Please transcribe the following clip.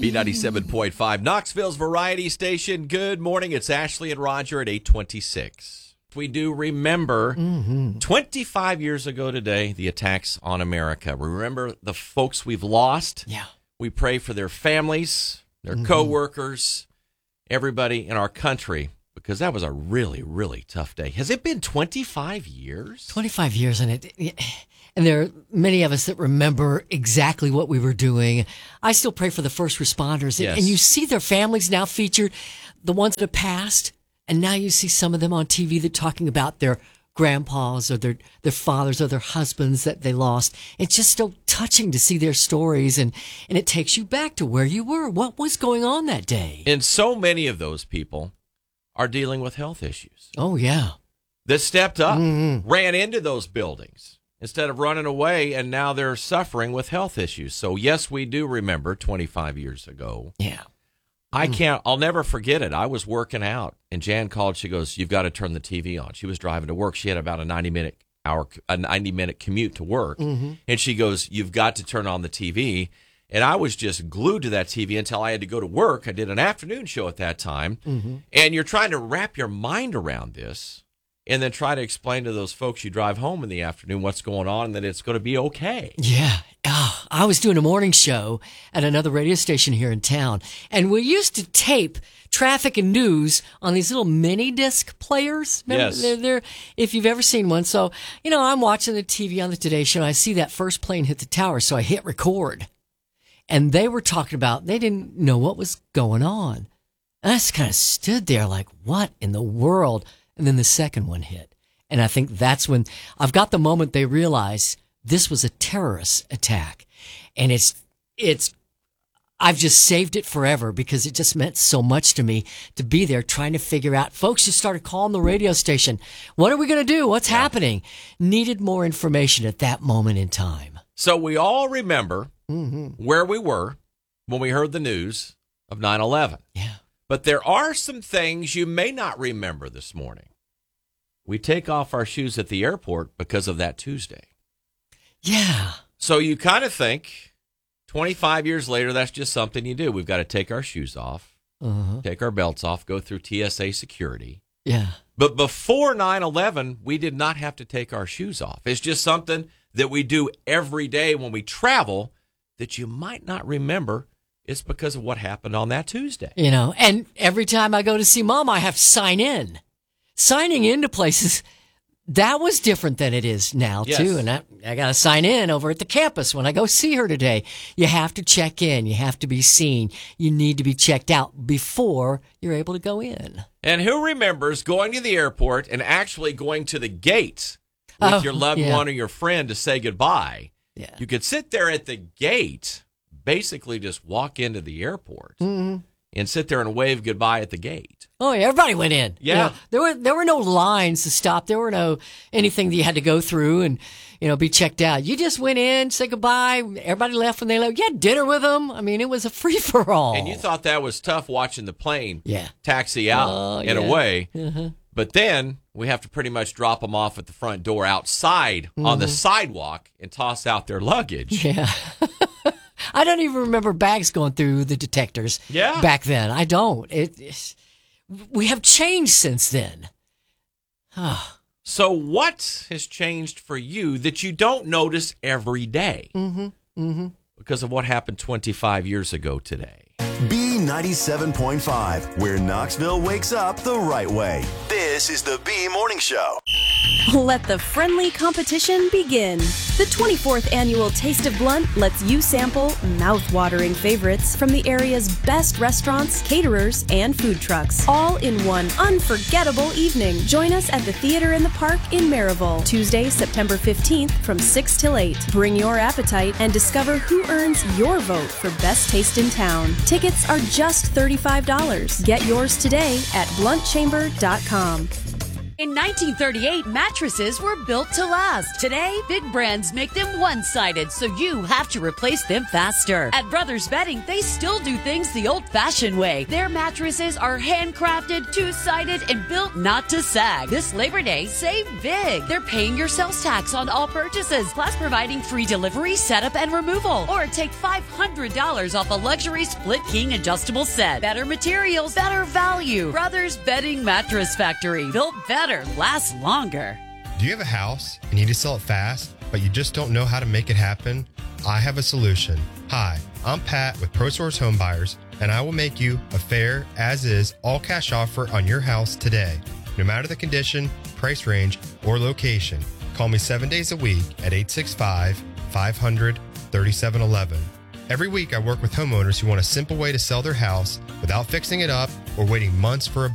B97.5, Knoxville's Variety Station. Good morning. It's Ashley and Roger at 8:26. We do remember 25 years ago today, the attacks on America. We remember the folks we've lost. Yeah. We pray for their families, their co-workers, everybody in our country, because that was a really, really tough day. Has it been 25 years? 25 years, and there are many of us that remember exactly what we were doing. I still pray for the first responders. Yes. And you see their families now featured, the ones that have passed, and now you see some of them on TV that are talking about their grandpas or their fathers or their husbands that they lost. It's just so touching to see their stories, and it takes you back to where you were. What was going on that day? And so many of those people are dealing with health issues. Oh, yeah. That stepped up, ran into those buildings instead of running away, and now they're suffering with health issues. So, yes, we do remember 25 years ago. Yeah. I'll never forget it. I was working out, and Jan called. She goes, "You've got to turn the TV on." She was driving to work. She had about a 90-minute commute to work. And she goes, "You've got to turn on the TV." And I was just glued to that TV until I had to go to work. I did an afternoon show at that time. And you're trying to wrap your mind around this and then try to explain to those folks you drive home in the afternoon what's going on and that it's going to be okay. Yeah. Oh, I was doing a morning show at another radio station here in town, and we used to tape traffic and news on these little mini disc players. Remember? Yes. They're, if you've ever seen one. So, I'm watching the TV on the Today Show, and I see that first plane hit the tower, so I hit record. And they were talking about, they didn't know what was going on. And I just kind of stood there like, what in the world? And then the second one hit. And I think that's when I've got the moment they realize this was a terrorist attack. And I've just saved it forever because it just meant so much to me to be there trying to figure out. Folks just started calling the radio station. What are we going to do? What's happening? Needed more information at that moment in time. So we all remember where we were when we heard the news of 9/11. Yeah. But there are some things you may not remember this morning. We take off our shoes at the airport because of that Tuesday. Yeah. So you kind of think 25 years later, that's just something you do. We've got to take our shoes off, take our belts off, go through TSA security. Yeah. But before 9/11, we did not have to take our shoes off. It's just something that we do every day when we travel that you might not remember. It's because of what happened on that Tuesday. And every time I go to see Mom, I have to sign in. Signing into places, that was different than it is now, Yes. too. And I got to sign in over at the campus when I go see her today. You have to check in. You have to be seen. You need to be checked out before you're able to go in. And who remembers going to the airport and actually going to the gate with your loved one or your friend to say goodbye? Yeah. You could sit there at the gate, basically just walk into the airport and sit there and wave goodbye at the gate. Oh, yeah, everybody went in. Yeah. There were no lines to stop. There were no anything that you had to go through and, be checked out. You just went in, said goodbye. Everybody left when they left. You had dinner with them. I mean, it was a free-for-all. And you thought that was tough watching the plane taxi out and yeah. away. But then we have to pretty much drop them off at the front door outside on the sidewalk and toss out their luggage. Yeah. I don't even remember bags going through the detectors back then. I don't. We have changed since then. So what has changed for you that you don't notice every day because of what happened 25 years ago today? B97.5, where Knoxville wakes up the right way. This is the B Morning Show. Let the friendly competition begin. The 24th annual Taste of Blunt lets you sample mouth-watering favorites from the area's best restaurants, caterers, and food trucks, all in one unforgettable evening. Join us at the Theater in the Park in Maryville, Tuesday, September 15th from 6 till 8. Bring your appetite and discover who earns your vote for best taste in town. Tickets are just $35. Get yours today at bluntchamber.com. In 1938, mattresses were built to last. Today, big brands make them one-sided, so you have to replace them faster. At Brothers Bedding, they still do things the old-fashioned way. Their mattresses are handcrafted, two-sided, and built not to sag. This Labor Day, save big. They're paying your sales tax on all purchases, plus providing free delivery, setup, and removal. Or take $500 off a luxury split king adjustable set. Better materials, better value. Brothers Bedding Mattress Factory. Built better, lasts longer. Do you have a house and you need to sell it fast, but you just don't know how to make it happen? I have a solution. Hi, I'm Pat with ProSource Home Buyers, and I will make you a fair, as-is, all-cash offer on your house today. No matter the condition, price range, or location, call me 7 days a week at 865-500-3711. Every week I work with homeowners who want a simple way to sell their house without fixing it up or waiting months for a